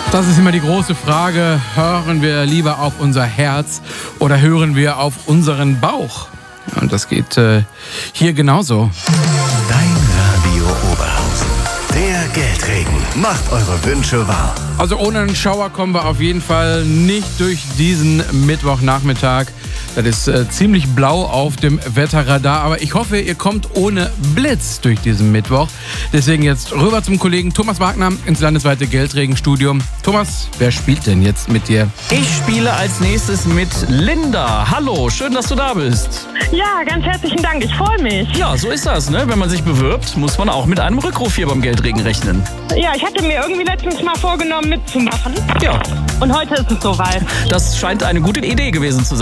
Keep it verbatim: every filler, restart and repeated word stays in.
Das ist immer die große Frage. Hören wir lieber auf unser Herz oder hören wir auf unseren Bauch? Und das geht äh, hier genauso. Dein Radio Oberhausen. Der Geldregen macht eure Wünsche wahr. Also ohne einen Schauer kommen wir auf jeden Fall nicht durch diesen Mittwochnachmittag. Das ist äh, ziemlich blau auf dem Wetterradar, aber ich hoffe, ihr kommt ohne Blitz durch diesen Mittwoch. Deswegen jetzt rüber zum Kollegen Thomas Wagner ins landesweite Geldregenstudio. Thomas, wer spielt denn jetzt mit dir? Ich spiele als nächstes mit Linda. Hallo, schön, dass du da bist. Ja, ganz herzlichen Dank, ich freue mich. Ja, so ist das, ne? Wenn man sich bewirbt, muss man auch mit einem Rückruf hier beim Geldregen rechnen. Ja, ich hatte mir irgendwie letztens mal vorgenommen mitzumachen. Ja. Und heute ist es soweit. Das scheint eine gute Idee gewesen zu sein.